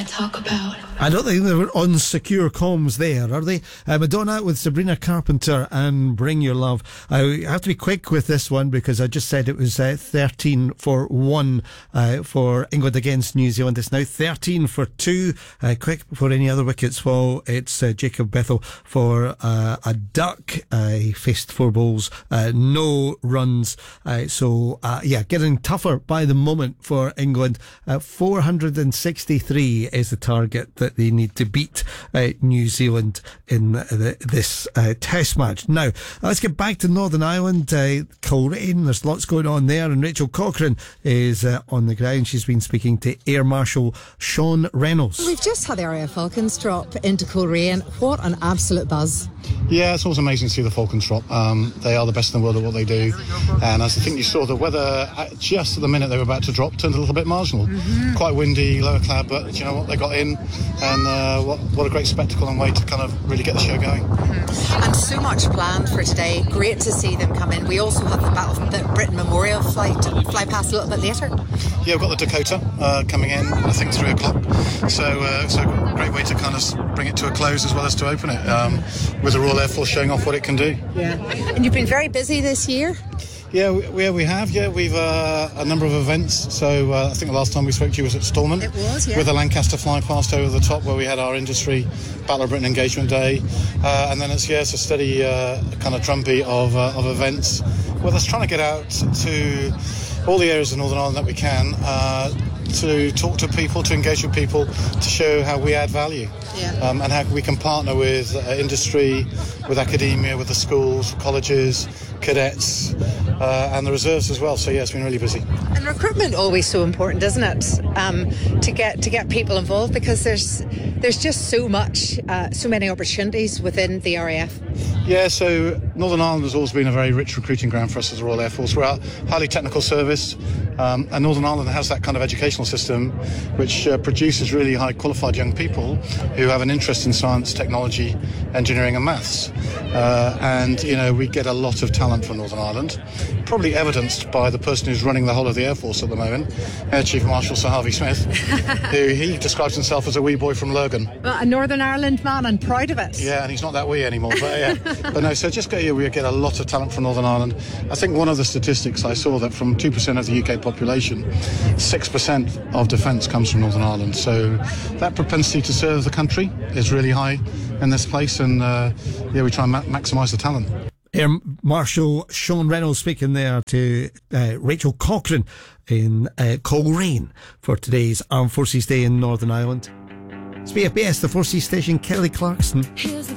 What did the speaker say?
to talk about. I don't think they were on secure comms there, are they? Madonna with Sabrina Carpenter and Bring Your Love. I have to be quick with this one because I just said it was 13-1 for England against New Zealand. It's now 13-2. Quick before any other wickets fall, it's Jacob Bethel for a duck. He faced 4 balls, no runs. Getting tougher by the moment for England. 463 is the target that they need to beat New Zealand in this test match. Now, let's get back to Northern Ireland. Coleraine, there's lots going on there, and Rachel Cochrane is on the ground. She's been speaking to Air Marshal Sean Reynolds. We've just had the RAF Falcons drop into Coleraine. What an absolute buzz. Yeah, it's always amazing to see the Falcons drop. They are the best in the world at what they do, and as I think you saw, the weather just at the minute they were about to drop turned a little bit marginal. Quite windy, lower cloud, but you know what, they got in, and what a great spectacle and way to kind of really get the show going. And so much planned for today. Great to see them come in. We also have the Britain Memorial flight fly past a little bit later. Yeah, we've got the Dakota coming in, I think 3 o'clock. So a great way to kind of bring it to a close as well as to open it, with the Royal Air Force showing off what it can do. Yeah, and you've been very busy this year. Yeah, we have. Yeah, we've a number of events. So I think the last time we spoke to you was at Stormont. It was, yeah. With the Lancaster fly past over the top, where we had our industry Battle of Britain Engagement Day, and then it's a steady kind of drumbeat of events. Well, let's trying to get out to all the areas of Northern Ireland that we can. To talk to people, to engage with people, to show how we add value, and how we can partner with industry, with academia, with the schools, colleges, cadets, and the reserves as well. So yeah, it's been really busy. And recruitment always so important, isn't it? To get people involved, because there's just so many opportunities within the RAF. Yeah, so Northern Ireland has always been a very rich recruiting ground for us as the Royal Air Force. We're a highly technical service, and Northern Ireland has that kind of educational system which produces really high qualified young people who have an interest in science, technology, engineering and maths. And, we get a lot of talent from Northern Ireland, probably evidenced by the person who's running the whole of the Air Force at the moment, Air Chief Marshal Sir Harvey Smith, who he describes himself as a wee boy from Lurgan. Well, a Northern Ireland man, and proud of it. Yeah, and he's not that wee anymore, but yeah. But no, so we get a lot of talent from Northern Ireland. I think one of the statistics I saw that from 2% of the UK population, 6% of defence comes from Northern Ireland. So that propensity to serve the country is really high in this place, and we try and maximise the talent. Air Marshal Sean Reynolds speaking there to Rachel Cochrane in Coleraine for today's Armed Forces Day in Northern Ireland. It's BFBS, the 4C station, Kelly Clarkson.